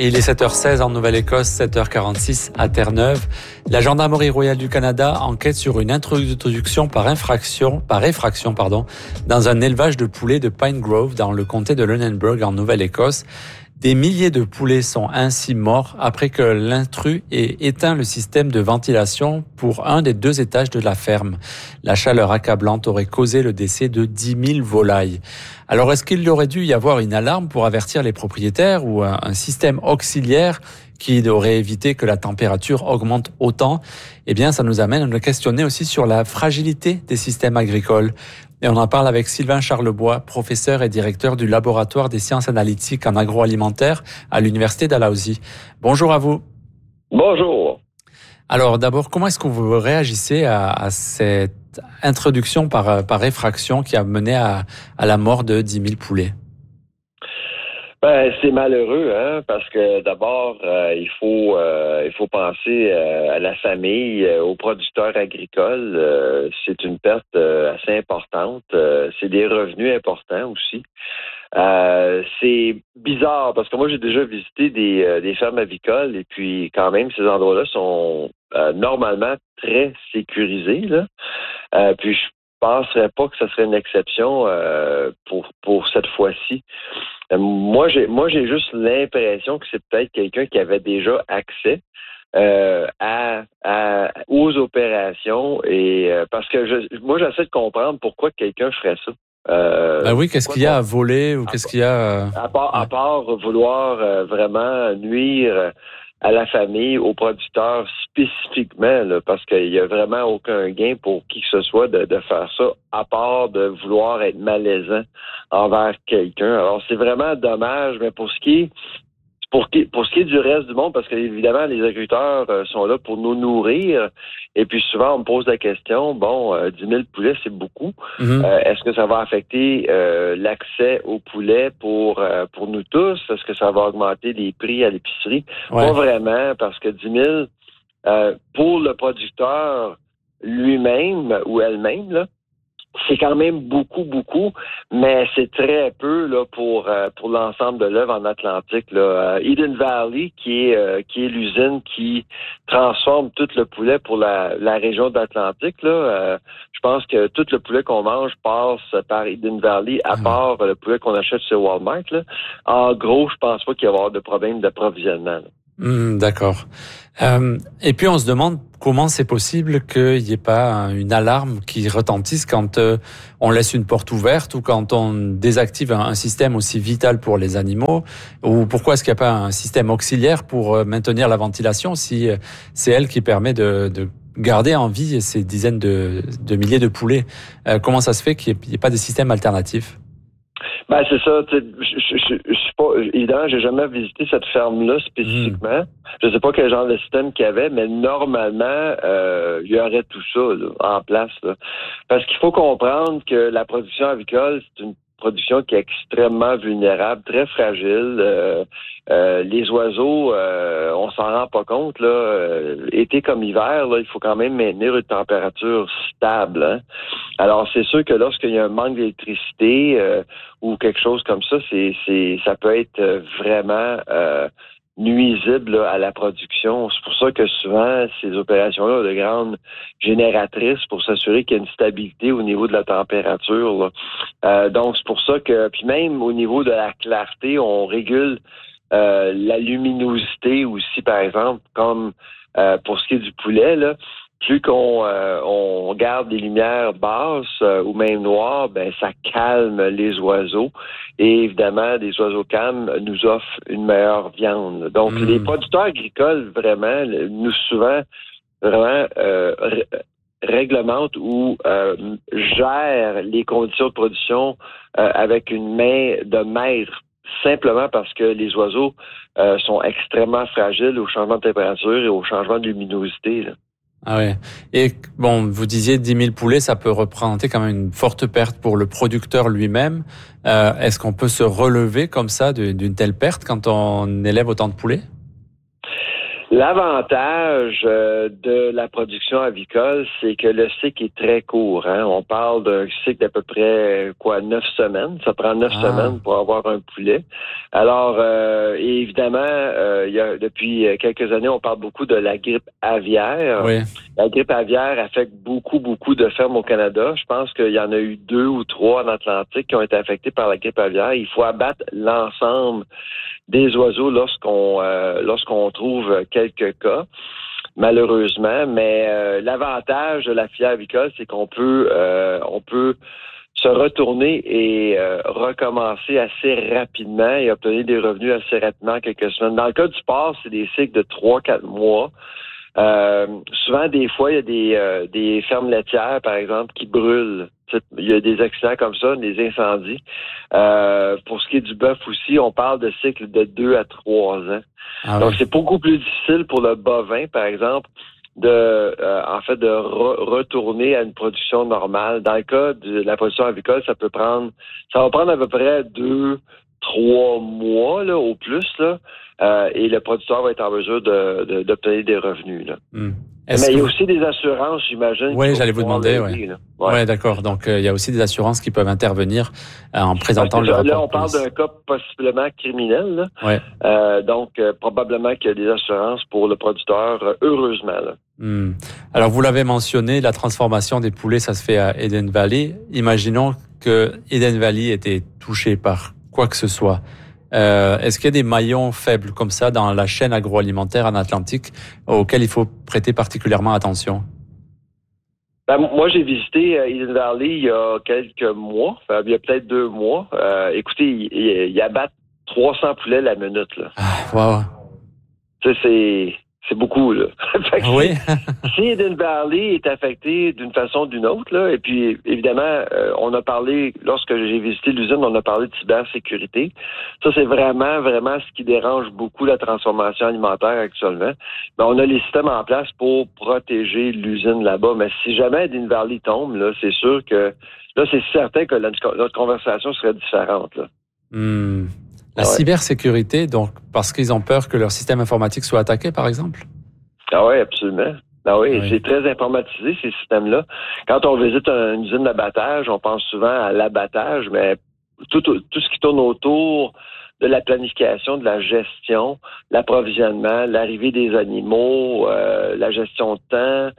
Et il est 7h16 en Nouvelle-Écosse, 7h46 à Terre-Neuve. La Gendarmerie royale du Canada enquête sur une introduction par effraction, dans un élevage de poulets de Pine Grove dans le comté de Lunenburg en Nouvelle-Écosse. Des milliers de poulets sont ainsi morts après que l'intrus ait éteint le système de ventilation pour un des 2 étages de la ferme. La chaleur accablante aurait causé le décès de 10 000 volailles. Alors, est-ce qu'il aurait dû y avoir une alarme pour avertir les propriétaires ou un système auxiliaire qui aurait évité que la température augmente autant? Eh bien, ça nous amène à nous questionner aussi sur la fragilité des systèmes agricoles. Et on en parle avec Sylvain Charlebois, professeur et directeur du laboratoire des sciences analytiques en agroalimentaire à l'Université Dalhousie. Bonjour à vous. Bonjour. Alors d'abord, comment est-ce que vous réagissez à cette introduction par effraction qui a mené à la mort de 10 000 poulets? C'est malheureux, parce que d'abord, il faut penser à la famille, aux producteurs agricoles. C'est une perte assez importante. C'est des revenus importants aussi. C'est bizarre parce que moi, j'ai déjà visité des fermes avicoles et puis quand même, ces endroits-là sont normalement très sécurisés, là. Puis je penserais pas que ça serait une exception pour cette fois-ci. Moi, j'ai juste l'impression que c'est peut-être quelqu'un qui avait déjà accès aux opérations et parce que moi, j'essaie de comprendre pourquoi quelqu'un ferait ça. Oui, qu'est-ce qu'il y a à voler ou qu'est-ce qu'il y a à part vouloir vraiment nuire à la famille, aux producteurs spécifiquement, là, parce qu'il y a vraiment aucun gain pour qui que ce soit de faire ça, à part de vouloir être malaisant envers quelqu'un. Alors, c'est vraiment dommage, mais pour ce qui est du reste du monde, parce que évidemment, les agriculteurs sont là pour nous nourrir, et puis souvent, on me pose la question, 10 000 poulets, c'est beaucoup. Est-ce que ça va affecter l'accès aux poulets pour nous tous? Est-ce que ça va augmenter les prix à l'épicerie? Ouais. Pas vraiment, parce que 10 000, pour le producteur lui-même ou elle-même, là, c'est quand même beaucoup, mais c'est très peu là pour l'ensemble de l'œuvre en Atlantique. Là. Eden Valley, qui est l'usine qui transforme tout le poulet pour la région d'Atlantique. Là, je pense que tout le poulet qu'on mange passe par Eden Valley, à part le poulet qu'on achète chez Walmart. Là. En gros, je pense pas qu'il va y avoir de problème d'approvisionnement. D'accord. Et puis on se demande comment c'est possible qu'il n'y ait pas une alarme qui retentisse quand on laisse une porte ouverte ou quand on désactive un système aussi vital pour les animaux, ou pourquoi est-ce qu'il n'y a pas un système auxiliaire pour maintenir la ventilation si c'est elle qui permet de garder en vie ces dizaines de milliers de poulets. Comment ça se fait qu'il n'y ait pas de système alternatif? C'est ça. Je suis pas évidemment, j'ai jamais visité cette ferme-là spécifiquement. Je sais pas quel genre de système qu'il y avait, mais normalement, il y aurait tout ça là, en place. Là. Parce qu'il faut comprendre que la production avicole, c'est une production qui est extrêmement vulnérable, très fragile. Les oiseaux, on s'en rend pas compte, là. Été comme hiver, là, il faut quand même maintenir une température stable. Hein? Alors, c'est sûr que lorsqu'il y a un manque d'électricité ou quelque chose comme ça, ça peut être vraiment nuisible là, à la production. C'est pour ça que souvent, ces opérations-là ont de grandes génératrices pour s'assurer qu'il y a une stabilité au niveau de la température. Là. Donc, c'est pour ça que, puis même au niveau de la clarté, on régule la luminosité aussi, par exemple, comme pour ce qui est du poulet, là. Plus on garde des lumières basses ou même noires, ça calme les oiseaux. Et évidemment, des oiseaux calmes nous offrent une meilleure viande. Donc, les producteurs agricoles, vraiment, nous souvent, vraiment réglementent ou gèrent les conditions de production avec une main de maître. Simplement parce que les oiseaux sont extrêmement fragiles au changement de température et au changement de luminosité, là. Ah ouais. Et vous disiez 10 000 poulets, ça peut représenter quand même une forte perte pour le producteur lui-même. Est-ce qu'on peut se relever comme ça d'une telle perte quand on élève autant de poulets? L'avantage de la production avicole, c'est que le cycle est très court. Hein? On parle d'un cycle d'à peu près 9 semaines. Ça prend 9 semaines pour avoir un poulet. Alors, et évidemment, depuis quelques années, on parle beaucoup de la grippe aviaire. Oui. La grippe aviaire affecte beaucoup de fermes au Canada. Je pense qu'il y en a eu 2 ou 3 en Atlantique qui ont été affectés par la grippe aviaire. Il faut abattre l'ensemble des oiseaux lorsqu'on trouve quelques cas, malheureusement. Mais l'avantage de la filière avicole, c'est qu'on peut se retourner et recommencer assez rapidement et obtenir des revenus assez rapidement en quelques semaines. Dans le cas du porc, c'est des cycles de 3-4 mois. Souvent, des fois, il y a des fermes laitières, par exemple, qui brûlent. Il y a des accidents comme ça, des incendies. Pour ce qui est du bœuf aussi, on parle de cycles de 2 à 3 ans. Donc, c'est beaucoup plus difficile pour le bovin, par exemple, de retourner à une production normale. Dans le cas de la production avicole, ça va prendre à peu près 2-3 mois là, au plus, là, et le producteur va être en mesure d'obtenir des revenus. Là. Mais il y a aussi des assurances, j'imagine. Oui, j'allais vous demander. Oui, d'accord. Donc, il y a aussi des assurances qui peuvent intervenir en présentant le rapport. Là, on parle d'un cas possiblement criminel. Là. Ouais. Donc, probablement qu'il y a des assurances pour le producteur, heureusement. Là. Alors, vous l'avez mentionné, la transformation des poulets, ça se fait à Eden Valley. Imaginons que Eden Valley était touché par quoi que ce soit. Est-ce qu'il y a des maillons faibles comme ça dans la chaîne agroalimentaire en Atlantique auxquels il faut prêter particulièrement attention? Moi, j'ai visité Eden Valley il y a quelques mois, il y a peut-être 2 mois. Écoutez, ils abattent 300 poulets la minute. Là. Wow. C'est beaucoup, là. Oui. Si Eden Valley est affecté d'une façon ou d'une autre, là, et puis évidemment, on a parlé, lorsque j'ai visité l'usine, on a parlé de cybersécurité. Ça, c'est vraiment ce qui dérange beaucoup la transformation alimentaire actuellement. Mais on a les systèmes en place pour protéger l'usine là-bas. Mais si jamais Eden Valley tombe, là, c'est sûr que, là, c'est certain que notre conversation serait différente, là. La cybersécurité, donc, parce qu'ils ont peur que leur système informatique soit attaqué, par exemple? Ah oui, absolument. Ah oui, c'est très informatisé, ces systèmes-là. Quand on visite une usine d'abattage, on pense souvent à l'abattage, mais tout ce qui tourne autour de la planification, de la gestion, l'approvisionnement, l'arrivée des animaux, la gestion de temps,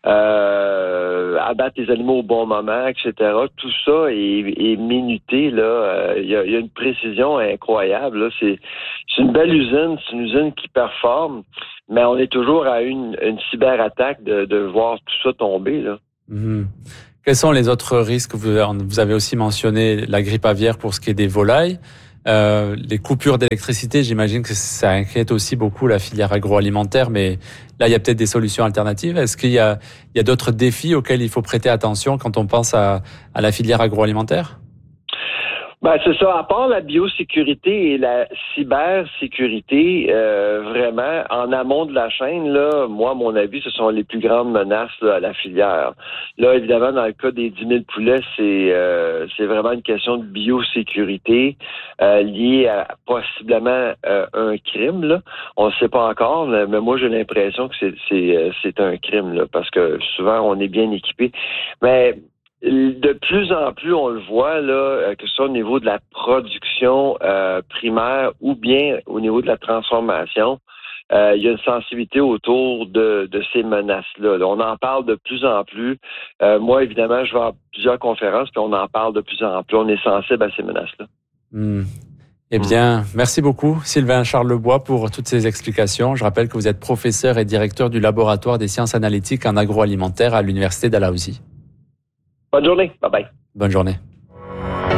abattre les animaux au bon moment, etc. Tout ça est minuté, là. Il y a une précision incroyable, là. C'est une belle usine, c'est une usine qui performe, mais on est toujours à une cyberattaque de voir tout ça tomber, là. Quels sont les autres risques? Vous avez aussi mentionné la grippe aviaire pour ce qui est des volailles. Les coupures d'électricité, j'imagine que ça inquiète aussi beaucoup la filière agroalimentaire, mais là, il y a peut-être des solutions alternatives. Est-ce qu'il y a d'autres défis auxquels il faut prêter attention quand on pense à la filière agroalimentaire? C'est ça. À part la biosécurité et la cybersécurité, vraiment, en amont de la chaîne, là, moi, à mon avis, ce sont les plus grandes menaces là, à la filière. Là, évidemment, dans le cas des 10 000 poulets, c'est vraiment une question de biosécurité liée à possiblement un crime. Là. On ne sait pas encore, mais moi, j'ai l'impression que c'est un crime, là, parce que souvent, on est bien équipé. Mais de plus en plus, on le voit, là, que ce soit au niveau de la production primaire ou bien au niveau de la transformation, il y a une sensibilité autour de ces menaces-là. Là, on en parle de plus en plus. Moi, évidemment, je vais à plusieurs conférences, puis on en parle de plus en plus. On est sensible à ces menaces-là. Eh bien, merci beaucoup, Sylvain Charlebois, pour toutes ces explications. Je rappelle que vous êtes professeur et directeur du laboratoire des sciences analytiques en agroalimentaire à l'Université Dalhousie. Bonne journée. Bye-bye. Bonne journée.